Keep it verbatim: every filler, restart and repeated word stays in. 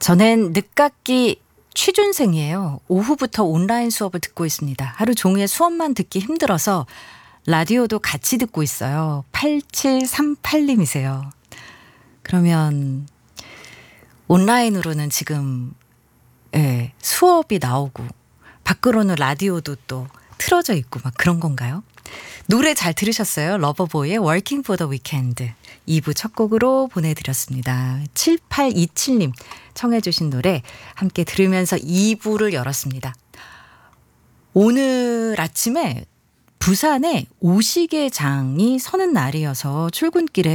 저는 늦깎이 취준생이에요. 오후부터 온라인 수업을 듣고 있습니다. 하루 종일 수업만 듣기 힘들어서 라디오도 같이 듣고 있어요. 팔칠삼팔님이세요. 그러면 온라인으로는 지금 예, 수업이 나오고 밖으로는 라디오도 또 틀어져 있고 막 그런 건가요? 노래 잘 들으셨어요? 러버보이의 Working for the Weekend. 이 부 첫 곡으로 보내드렸습니다. 칠팔이칠님 청해 주신 노래 함께 들으면서 이 부를 열었습니다. 오늘 아침에 부산에 오시개장이 서는 날이어서 출근길에